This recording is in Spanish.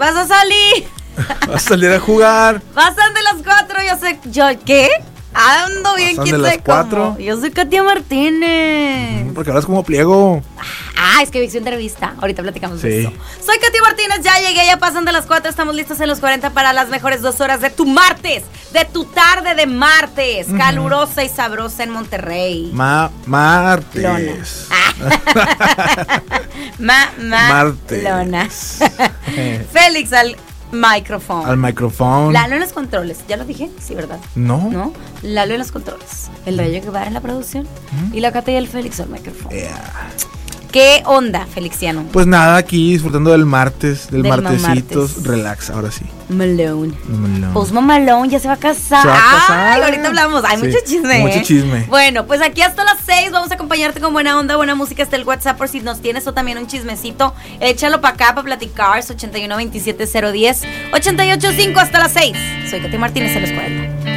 vas a salir. Vas a salir a jugar. Pasan de las 4, ¿qué? Ando bien, Pasan quién de las sabe cómo. 4. Yo soy Katia Martínez. Porque hablas como pliego. Es que hice entrevista. Ahorita platicamos Sí. de eso. Soy Katia Martínez, ya llegué, ya pasan de las 4. Estamos listos en los 40 para las mejores 2 horas de tu martes, de tu tarde de martes, calurosa y sabrosa en Monterrey. Martes. Martes. Lona. Félix al micrófono. Al micrófono. Lalo en los controles. ¿Ya lo dije? Sí, ¿verdad? No. Lalo en los controles. El Rayo Guevara en la producción. Y la Cata y el Félix al micrófono. ¿Qué onda, Felixiano? Pues nada, aquí disfrutando del martes, del martesitos. martes. Relax, ahora sí. Malone. Post Malone ya se va a casar. Se va a casar. Ay, ahorita hablamos. Hay mucho chisme. Mucho chisme. Bueno, pues aquí hasta las 6 vamos a acompañarte con buena onda, buena música hasta el WhatsApp por si nos tienes o también un chismecito. Échalo para acá para platicar. 81 27 010 885 hasta las 6. Soy Katia Martínez en los 40.